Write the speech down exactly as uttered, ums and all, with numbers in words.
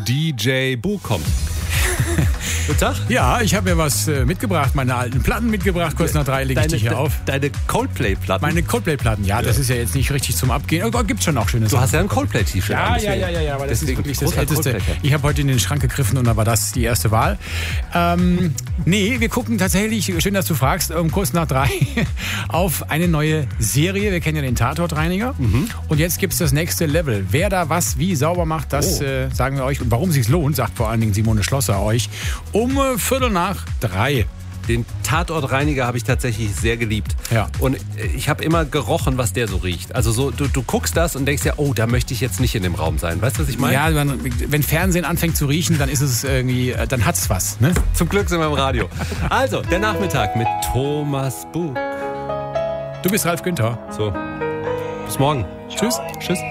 D J Bu kommt. Guten Tag. Ja, ich habe mir was äh, mitgebracht, meine alten Platten mitgebracht. Kurz nach drei lege ich Deine, dich hier auf. Deine Coldplay-Platten. Meine Coldplay-Platten, ja, ja, das ist ja jetzt nicht richtig zum Abgehen. Oh, gibt's schon auch schöne Sachen. Du hast ja ein Coldplay-T-Shirt ja, an. Ja, ja, ja, ja, aber das deswegen ist wirklich das Älteste. Ich habe heute in den Schrank gegriffen und da war das die erste Wahl. Ähm, nee, wir gucken tatsächlich, schön, dass du fragst, um kurz nach drei auf eine neue Serie. Wir kennen ja den Tatortreiniger. Mhm. Und jetzt gibt's das nächste Level. Wer da was wie sauber macht, das oh. äh, sagen wir euch. Und warum es sich lohnt, sagt vor allen Dingen Simone Schlosser euch. Um äh, Viertel nach drei. Den Tatortreiniger habe ich tatsächlich sehr geliebt. Ja. Und ich habe immer gerochen, was der so riecht. Also so, du, du guckst das und denkst ja, oh, da möchte ich jetzt nicht in dem Raum sein. Weißt du, was ich meine? Ja, wenn Fernsehen anfängt zu riechen, dann ist es irgendwie, dann hat's was. Ne? Zum Glück sind wir im Radio. Also, der Nachmittag mit Thomas Bug. Du bist Ralf Günther. So, bis morgen. Tschüss. Tschüss.